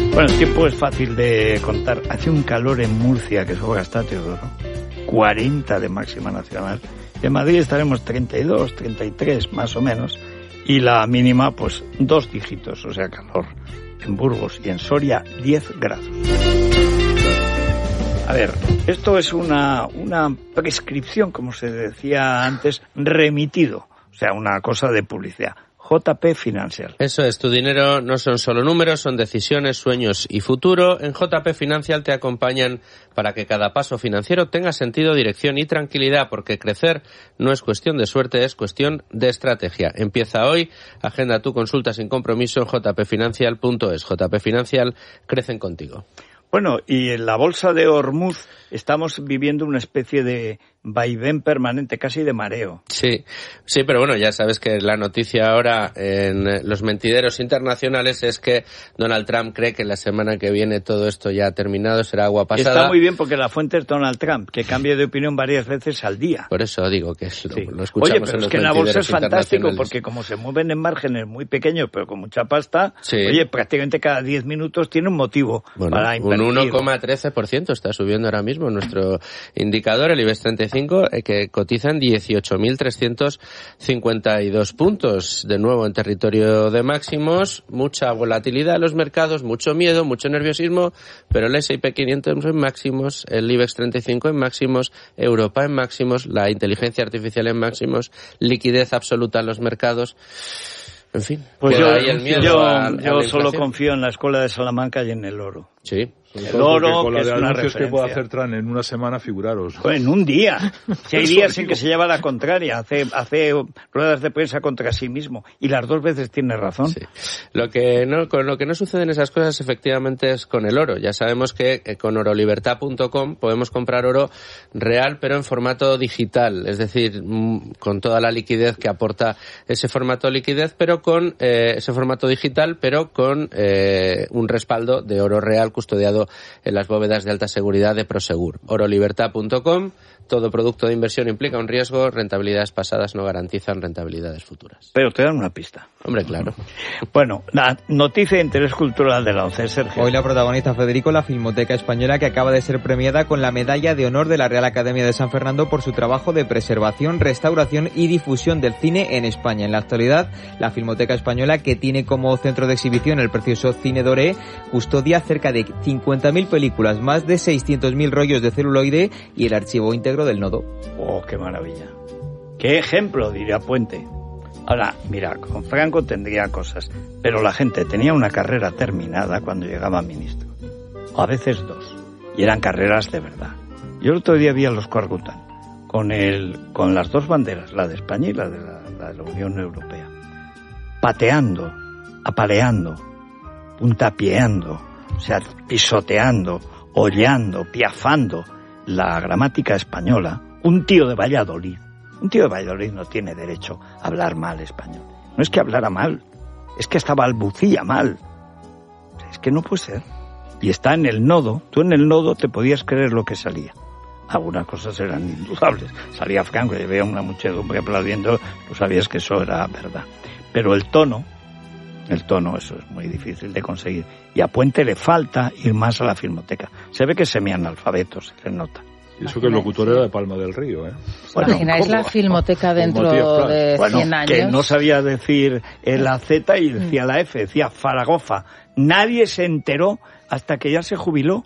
Bueno, el tiempo es fácil de contar. Hace un calor en Murcia que sobra hasta Teodoro. 40 de máxima nacional. En Madrid estaremos 32, 33 más o menos. Y la mínima, pues 2 dígitos, o sea, calor. En Burgos y en Soria, 10 grados. A ver, esto es una prescripción, como se decía antes, remitido. O sea, una cosa de publicidad. JP Financial. Eso es, tu dinero no son solo números, son decisiones, sueños y futuro. En JP Financial te acompañan para que cada paso financiero tenga sentido, dirección y tranquilidad, porque crecer no es cuestión de suerte, es cuestión de estrategia. Empieza hoy, agenda tu consulta sin compromiso en jpfinancial.es. JP Financial, crecen contigo. Bueno, y en la bolsa de Hormuz estamos viviendo una especie de vaivén permanente, casi de mareo. Sí, pero bueno, ya sabes que la noticia ahora en los mentideros internacionales es que Donald Trump cree que la semana que viene todo esto ya ha terminado, será agua pasada. Está muy bien porque la fuente es Donald Trump, que cambia de opinión varias veces al día. Por eso digo que sí. Lo escuchamos. Oye, pero en es los que en la bolsa es fantástico, internacionales. porque como se mueven en márgenes muy pequeños, pero con mucha pasta, sí. Oye, prácticamente cada 10 minutos tiene un motivo para invertir. Un 1,13% está subiendo ahora mismo nuestro indicador, el IBEX 35, que cotiza en 18.352 puntos. De nuevo en territorio de máximos, mucha volatilidad en los mercados, mucho miedo, mucho nerviosismo, pero el S&P 500 en máximos, el IBEX 35 en máximos, Europa en máximos, la inteligencia artificial en máximos, liquidez absoluta en los mercados. En fin, pues yo solo inflación. confío en la escuela de Salamanca y en el oro. Sí. El oro, con que la de es una anuncios referencia. que puede hacer Trump en una semana, figuraros. Pues en un día. Si hay días en que se lleva la contraria, hace ruedas de prensa contra sí mismo y las 2 veces tiene razón. Sí. Con lo que no suceden esas cosas efectivamente es con el oro. Ya sabemos que con orolibertad.com podemos comprar oro real pero en formato digital, es decir, con toda la liquidez que aporta ese formato liquidez, pero con ese formato digital, pero con un respaldo de oro real custodiado en las bóvedas de alta seguridad de Prosegur. Orolibertad.com. Todo producto de inversión implica un riesgo, rentabilidades pasadas no garantizan rentabilidades futuras. Pero te dan una pista. Hombre, claro. Bueno, la noticia de interés cultural de la ONCE, Sergio. Hoy la protagonista, Federico, la Filmoteca Española, que acaba de ser premiada con la Medalla de Honor de la Real Academia de San Fernando por su trabajo de preservación, restauración y difusión del cine en España. En la actualidad, la Filmoteca Española, que tiene como centro de exhibición el precioso Cine Doré, custodia cerca de 50.000 películas, más de 600.000 rollos de celuloide y el archivo íntegro del Nodo. ¡Oh, qué maravilla! ¡Qué ejemplo!, diría Puente. Ahora, mira, con Franco tendría cosas, pero la gente tenía una carrera terminada cuando llegaba ministro. O a veces 2. Y eran carreras de verdad. Yo el otro día vi a los Corgutan con las 2 banderas, la de España y la de la Unión Europea, pateando, apaleando, puntapieando, o sea, pisoteando, hollando, piafando la gramática española. Un tío de Valladolid no tiene derecho a hablar mal español. No es que hablara mal, es que hasta balbucía mal. Es que no puede ser. Y está en el Nodo. Tú en el Nodo te podías creer lo que salía. Algunas cosas eran indudables. Salía Franco y veía una muchedumbre aplaudiendo, tú sabías que eso era verdad. Pero el tono, eso es muy difícil de conseguir. Y a Puente le falta ir más a la Filmoteca. Se ve que es semianalfabeto, se le nota. Y eso que el locutor era de Palma del Río, ¿eh? Bueno, ¿imagináis la Filmoteca dentro de 100 años? Que no sabía decir la Z y decía la F, decía Faragofa. Nadie se enteró hasta que ya se jubiló.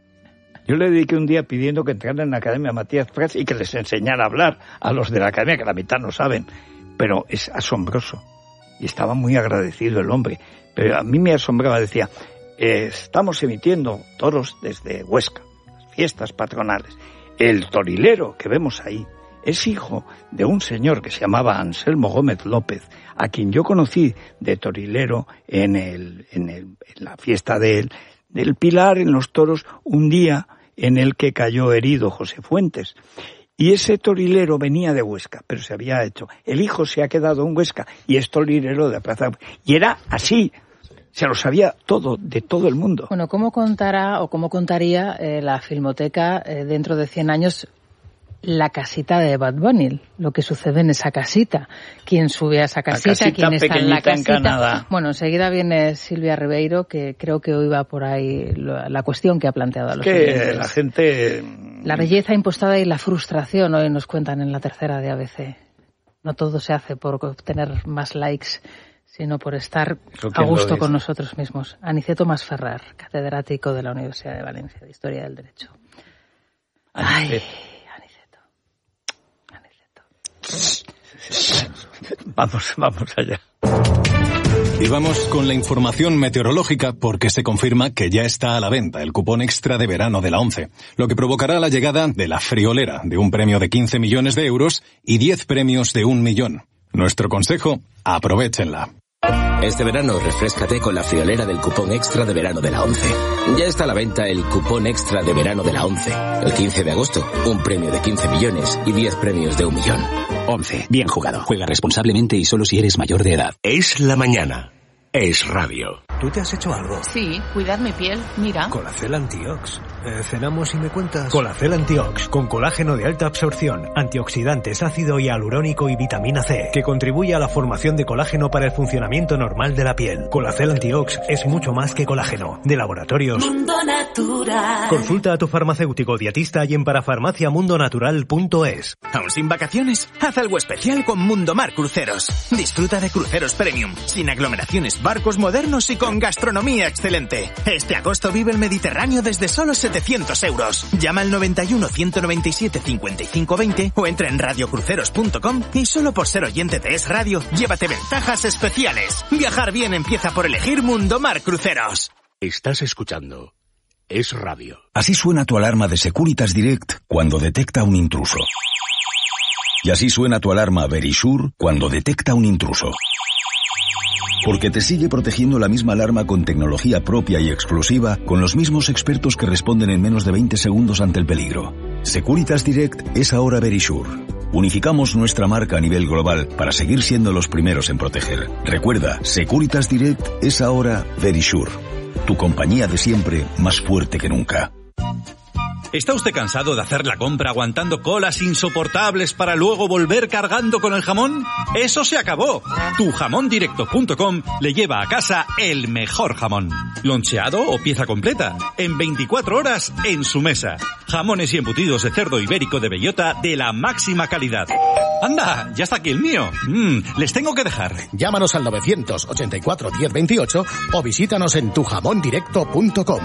Yo le dediqué un día pidiendo que entraran en la Academia Matías Prats y que les enseñara a hablar a los de la Academia, que la mitad no saben. Pero es asombroso. Y estaba muy agradecido el hombre. Pero a mí me asombraba, decía, estamos emitiendo toros desde Huesca, las fiestas patronales. El torilero que vemos ahí es hijo de un señor que se llamaba Anselmo Gómez López, a quien yo conocí de torilero en la fiesta del Pilar, en los toros, un día en el que cayó herido José Fuentes. Y ese torilero venía de Huesca, pero se había hecho. El hijo se ha quedado en Huesca y es torilero de Plaza. Y era así. Se lo sabía todo, de todo el mundo. Bueno, ¿cómo contaría la Filmoteca dentro de 100 años la casita de Bad Bunny, lo que sucede en esa casita. ¿Quién sube a esa casita? ¿Quién está en la casita? En Canadá. Bueno, enseguida viene Silvia Ribeiro, que creo que hoy va por ahí la cuestión que ha planteado a los oyentes. La gente... La belleza impostada y la frustración, hoy nos cuentan en la tercera de ABC. No todo se hace por obtener más likes, sino por estar a gusto con nosotros mismos. Aniceto Masferrer, catedrático de la Universidad de Valencia de Historia del Derecho. Ay, Aniceto. Vamos allá. Y vamos con la información meteorológica porque se confirma que ya está a la venta el cupón extra de verano de la ONCE, lo que provocará la llegada de la friolera de un premio de 15 millones de euros y 10 premios de 1 millón. Nuestro consejo, aprovéchenla. Este verano refréscate con la friolera del cupón extra de verano de la ONCE. Ya está a la venta el cupón extra de verano de la ONCE. El 15 de agosto, un premio de 15 millones y 10 premios de 1 millón. ONCE, bien jugado. Juega responsablemente y solo si eres mayor de edad. Es la mañana. Es radio. ¿Tú te has hecho algo? Sí, cuidar mi piel, mira. Colacel Antiox. Cenamos y me cuentas. Colacel Antiox, con colágeno de alta absorción, antioxidantes, ácido hialurónico y vitamina C, que contribuye a la formación de colágeno para el funcionamiento normal de la piel. Colacel Antiox es mucho más que colágeno. De Laboratorios Mundo Natural. Consulta a tu farmacéutico dietista y en parafarmaciamundonatural.es. ¿Aún sin vacaciones? Haz algo especial con Mundomar Cruceros. Disfruta de cruceros premium, sin aglomeraciones, barcos modernos y con gastronomía excelente. Este agosto vive el Mediterráneo desde solo 700 euros. Llama al 91 197 55 20 o entra en radiocruceros.com y solo por ser oyente de Es Radio, llévate ventajas especiales. Viajar bien empieza por elegir Mundomar Cruceros. Estás escuchando Es Radio. Así suena tu alarma de Securitas Direct cuando detecta un intruso. Y así suena tu alarma Verisure cuando detecta un intruso. Porque te sigue protegiendo la misma alarma con tecnología propia y exclusiva, con los mismos expertos que responden en menos de 20 segundos ante el peligro. Securitas Direct es ahora Verisure. Unificamos nuestra marca a nivel global para seguir siendo los primeros en proteger. Recuerda, Securitas Direct es ahora Verisure. Tu compañía de siempre, más fuerte que nunca. ¿Está usted cansado de hacer la compra aguantando colas insoportables para luego volver cargando con el jamón? ¡Eso se acabó! Tujamondirecto.com le lleva a casa el mejor jamón. Loncheado o pieza completa. En 24 horas en su mesa. Jamones y embutidos de cerdo ibérico de bellota de la máxima calidad. ¡Anda! ¡Ya está aquí el mío! Les tengo que dejar. Llámanos al 984 1028 o visítanos en tujamondirecto.com.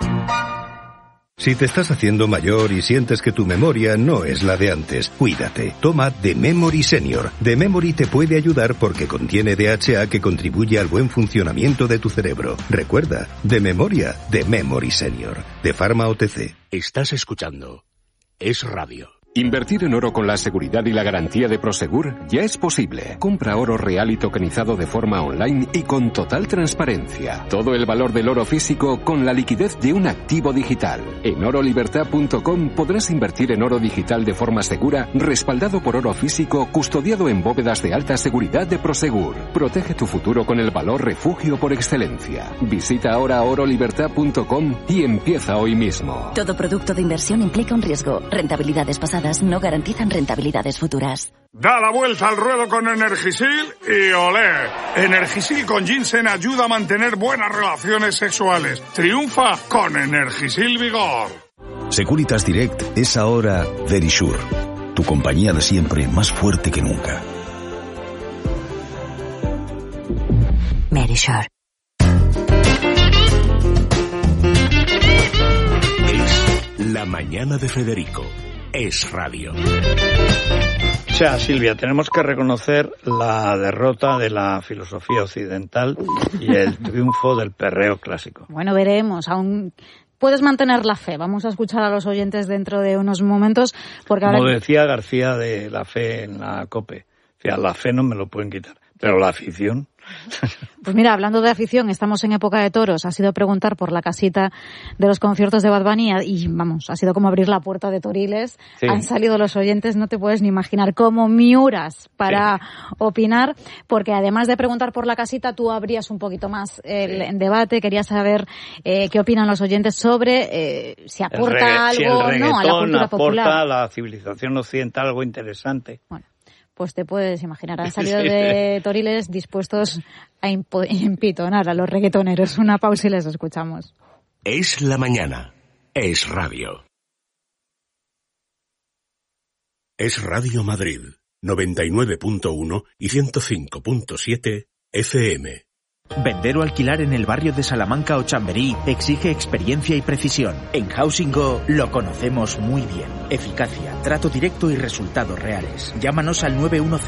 Si te estás haciendo mayor y sientes que tu memoria no es la de antes, cuídate. Toma The Memory Senior. The Memory te puede ayudar porque contiene DHA que contribuye al buen funcionamiento de tu cerebro. Recuerda, de memoria, The Memory Senior. De Pharma OTC. Estás escuchando Es Radio. Invertir en oro con la seguridad y la garantía de Prosegur ya es posible. Compra oro real y tokenizado de forma online y con total transparencia. Todo el valor del oro físico con la liquidez de un activo digital. En orolibertad.com podrás invertir en oro digital de forma segura, respaldado por oro físico, custodiado en bóvedas de alta seguridad de Prosegur. Protege tu futuro con el valor refugio por excelencia. Visita ahora orolibertad.com y empieza hoy mismo. Todo producto de inversión implica un riesgo. Rentabilidades pasadas no garantizan rentabilidades futuras. Da la vuelta al ruedo con Energisil y olé. Energisil con ginseng ayuda a mantener buenas relaciones sexuales. Triunfa con Energisil Vigor. Securitas Direct es ahora Verisure. Tu compañía de siempre, más fuerte que nunca. Verisure. Es la mañana de Federico. Es Radio. O sea, Silvia, tenemos que reconocer la derrota de la filosofía occidental y el triunfo del perreo clásico. Bueno, veremos. Aún puedes mantener la fe. Vamos a escuchar a los oyentes dentro de unos momentos. Porque ahora... Como decía García de la fe en la COPE, la fe no me lo pueden quitar. Pero la afición... Pues mira, hablando de afición, estamos en época de toros. Ha sido preguntar por la casita de los conciertos de Bad Bunny y vamos, ha sido como abrir la puerta de Toriles. Sí. Han salido los oyentes, no te puedes ni imaginar, como miuras para opinar, porque además de preguntar por la casita, tú abrías un poquito más el debate. Querías saber qué opinan los oyentes sobre si aporta algo o no a la cultura popular. Aporta a la civilización occidental algo interesante. Bueno. Pues te puedes imaginar, han salido de Toriles dispuestos a empitonar a los reggaetoneros. Una pausa y les escuchamos. Es la mañana. Es radio. Es Radio Madrid, 99.1 y 105.7 FM. Vender o alquilar en el barrio de Salamanca o Chamberí exige experiencia y precisión. En Housing Go lo conocemos muy bien. Eficacia, trato directo y resultados reales. Llámanos al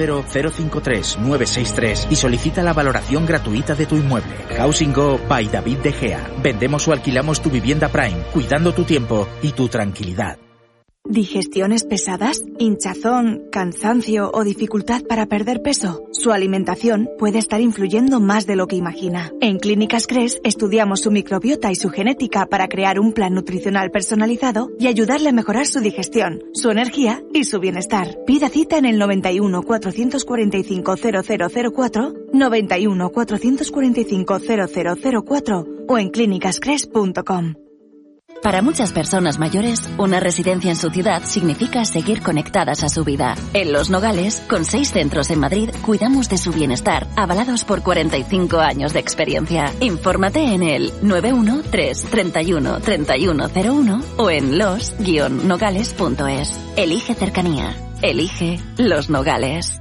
910-053-963 y solicita la valoración gratuita de tu inmueble. Housing Go by David De Gea. Vendemos o alquilamos tu vivienda Prime, cuidando tu tiempo y tu tranquilidad. ¿Digestiones pesadas? ¿Hinchazón, cansancio o dificultad para perder peso? Su alimentación puede estar influyendo más de lo que imagina. En Clínicas Cres estudiamos su microbiota y su genética para crear un plan nutricional personalizado y ayudarle a mejorar su digestión, su energía y su bienestar. Pida cita en el 91 445 0004, 91 445 0004 o en clínicascres.com. Para muchas personas mayores, una residencia en su ciudad significa seguir conectadas a su vida. En Los Nogales, con 6 centros en Madrid, cuidamos de su bienestar, avalados por 45 años de experiencia. Infórmate en el 913 31 3101 o en los-nogales.es. Elige cercanía. Elige Los Nogales.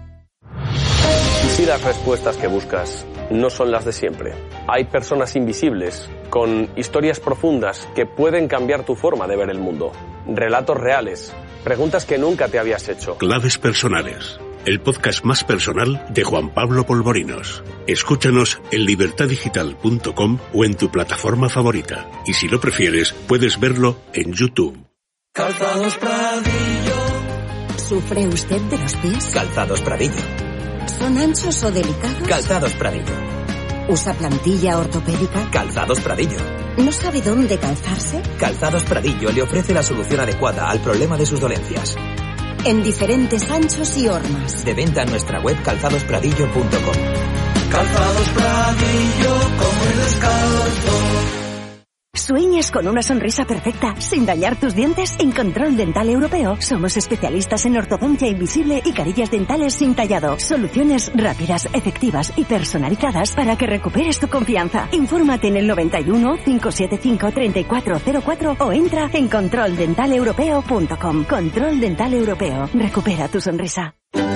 Si las respuestas que buscas no son las de siempre, hay personas invisibles con historias profundas que pueden cambiar tu forma de ver el mundo. Relatos reales, preguntas que nunca te habías hecho. Claves personales, el podcast más personal de Juan Pablo Polvorinos. Escúchanos en libertadigital.com o en tu plataforma favorita. Y si lo prefieres, puedes verlo en YouTube. Calzados Pradillo. ¿Sufre usted de los pies? Calzados Pradillo. ¿Son anchos o delicados? Calzados Pradillo. ¿Usa plantilla ortopédica? Calzados Pradillo. ¿No sabe dónde calzarse? Calzados Pradillo le ofrece la solución adecuada al problema de sus dolencias. En diferentes anchos y hormas. De venta en nuestra web calzadospradillo.com. Calzados Pradillo, como el descalzo. ¿Sueñas con una sonrisa perfecta sin dañar tus dientes? En Control Dental Europeo somos especialistas en ortodoncia invisible y carillas dentales sin tallado. Soluciones rápidas, efectivas y personalizadas para que recuperes tu confianza. Infórmate en el 91 575 3404 o entra en controldentaleuropeo.com. Control Dental Europeo. Recupera tu sonrisa.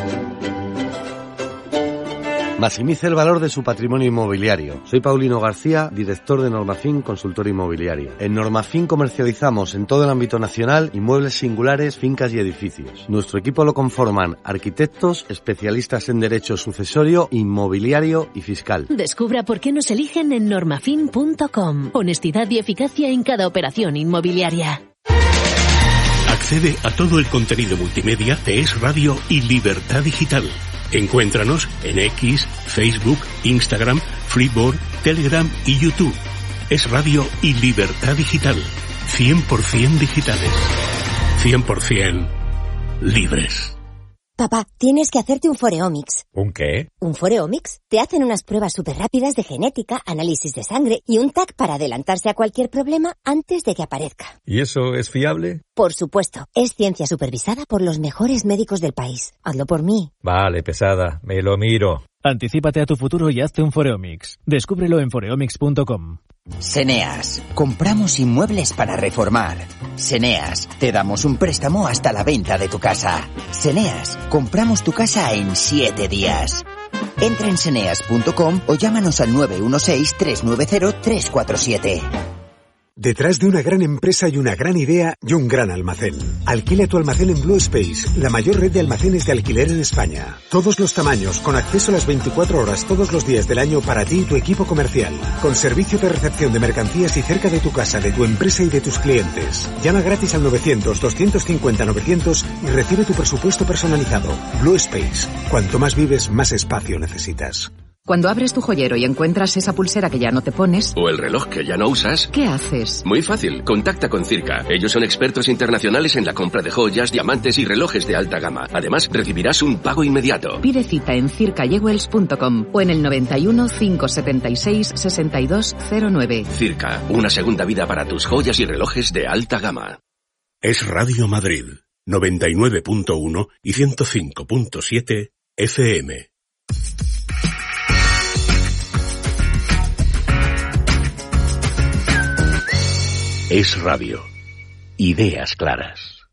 Maximice el valor de su patrimonio inmobiliario. Soy Paulino García, director de Normafin Consultor Inmobiliario. En Normafin comercializamos en todo el ámbito nacional inmuebles singulares, fincas y edificios. Nuestro equipo lo conforman arquitectos, especialistas en derecho sucesorio, inmobiliario y fiscal. Descubra por qué nos eligen en normafin.com. Honestidad y eficacia en cada operación inmobiliaria. Accede a todo el contenido multimedia de Es Radio y Libertad Digital. Encuéntranos en X, Facebook, Instagram, Freeboard, Telegram y YouTube. Es Radio y Libertad Digital. 100% digitales. 100% libres. Papá, tienes que hacerte un Foreomics. ¿Un qué? ¿Un Foreomics? Te hacen unas pruebas súper rápidas de genética, análisis de sangre y un TAC para adelantarse a cualquier problema antes de que aparezca. ¿Y eso es fiable? Por supuesto. Es ciencia supervisada por los mejores médicos del país. Hazlo por mí. Vale, pesada. Me lo miro. Anticípate a tu futuro y hazte un Foreomics. Descúbrelo en foreomics.com. Seneas. Compramos inmuebles para reformar. Seneas. Te damos un préstamo hasta la venta de tu casa. Seneas. Compramos tu casa en 7 días. Entra en seneas.com o llámanos al 916-390-347. Detrás de una gran empresa y una gran idea y un gran almacén. Alquila tu almacén en Blue Space, la mayor red de almacenes de alquiler en España. Todos los tamaños, con acceso a las 24 horas todos los días del año para ti y tu equipo comercial. Con servicio de recepción de mercancías y cerca de tu casa, de tu empresa y de tus clientes. Llama gratis al 900-250-900 y recibe tu presupuesto personalizado. Blue Space. Cuanto más vives, más espacio necesitas. Cuando abres tu joyero y encuentras esa pulsera que ya no te pones... o el reloj que ya no usas... ¿qué haces? Muy fácil, contacta con Circa. Ellos son expertos internacionales en la compra de joyas, diamantes y relojes de alta gama. Además, recibirás un pago inmediato. Pide cita en circajewels.com o en el 91 576 6209. Circa, una segunda vida para tus joyas y relojes de alta gama. Es Radio Madrid, 99.1 y 105.7 FM. Es Radio. Ideas claras.